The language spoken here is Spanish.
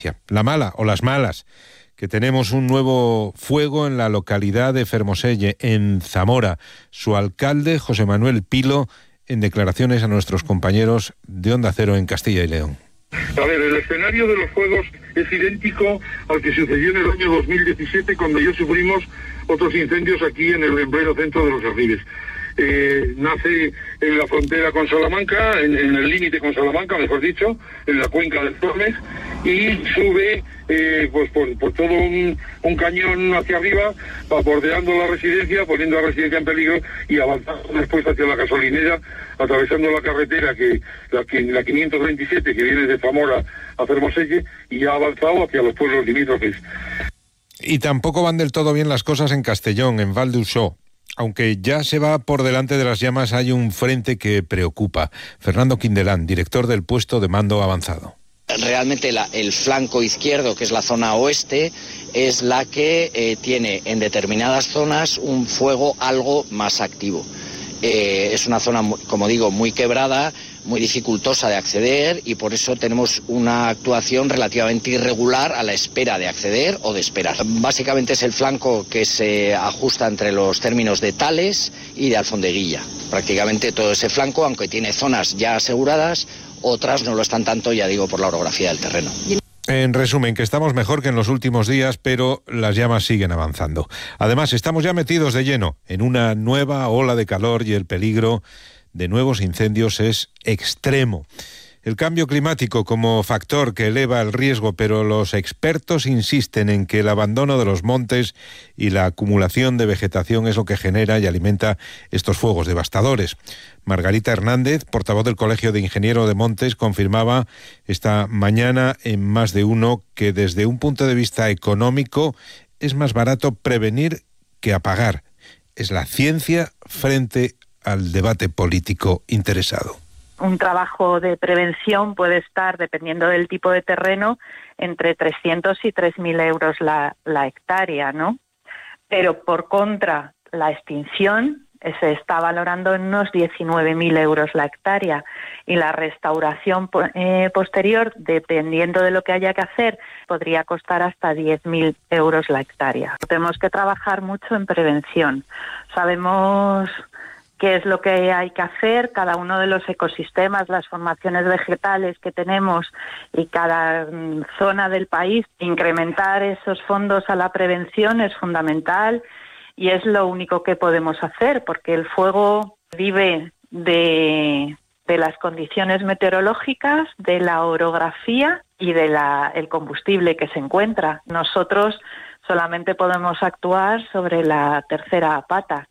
La mala o las malas, que tenemos un nuevo fuego en la localidad de Fermoselle, en Zamora. Su alcalde, José Manuel Pilo, en declaraciones a nuestros compañeros de Onda Cero en Castilla y León. A ver, el escenario de los fuegos es idéntico al que sucedió en el año 2017, cuando ya sufrimos otros incendios aquí en el pleno centro de Los Arribes. Nace en la frontera con Salamanca, en el límite con Salamanca, mejor dicho, en la cuenca del Tormes, y sube por todo un cañón hacia arriba, bordeando la residencia, poniendo la residencia en peligro y avanzando después hacia la gasolinera, atravesando la carretera, la 527, que viene de Zamora a Fermoselle, y ya ha avanzado hacia los pueblos limítrofes. Y tampoco van del todo bien las cosas en Castellón, en Val d'Uixó. Aunque ya se va por delante de las llamas, hay un frente que preocupa. Fernando Quindelán, director del puesto de mando avanzado. Realmente el flanco izquierdo, que es la zona oeste, es la que tiene en determinadas zonas un fuego algo más activo. Es una zona, como digo, muy quebrada, muy dificultosa de acceder, y por eso tenemos una actuación relativamente irregular a la espera de acceder o de esperar. Básicamente es el flanco que se ajusta entre los términos de Tales y de Alfondeguilla. Prácticamente todo ese flanco, aunque tiene zonas ya aseguradas, otras no lo están tanto, ya digo, por la orografía del terreno. En resumen, que estamos mejor que en los últimos días, pero las llamas siguen avanzando. Además, estamos ya metidos de lleno en una nueva ola de calor y el peligro de nuevos incendios es extremo. El cambio climático como factor que eleva el riesgo, pero los expertos insisten en que el abandono de los montes y la acumulación de vegetación es lo que genera y alimenta estos fuegos devastadores. Margarita Hernández, portavoz del Colegio de Ingenieros de Montes, confirmaba esta mañana en Más de Uno que desde un punto de vista económico es más barato prevenir que apagar. Es la ciencia frente al debate político interesado. Un trabajo de prevención puede estar, dependiendo del tipo de terreno, entre 300 y 3.000 euros la hectárea, ¿no? Pero por contra, la extinción se está valorando en unos 19.000 euros la hectárea, y la restauración posterior, dependiendo de lo que haya que hacer, podría costar hasta 10.000 euros la hectárea. Tenemos que trabajar mucho en prevención. Sabemos qué es lo que hay que hacer, cada uno de los ecosistemas, las formaciones vegetales que tenemos y cada zona del país. Incrementar esos fondos a la prevención es fundamental y es lo único que podemos hacer, porque el fuego vive de las condiciones meteorológicas, de la orografía y de el combustible que se encuentra. Nosotros solamente podemos actuar sobre la tercera pata,